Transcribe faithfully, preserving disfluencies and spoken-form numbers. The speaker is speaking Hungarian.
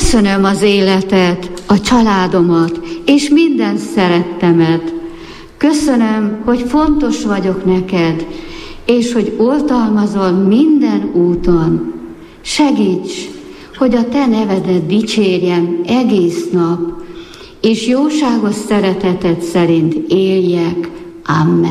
Köszönöm az életet, a családomat, és minden szerettemet. Köszönöm, hogy fontos vagyok neked, és hogy oltalmazol minden úton. Segíts, hogy a te nevedet dicsérjem egész nap, és jóságos szereteted szerint éljek. Amen.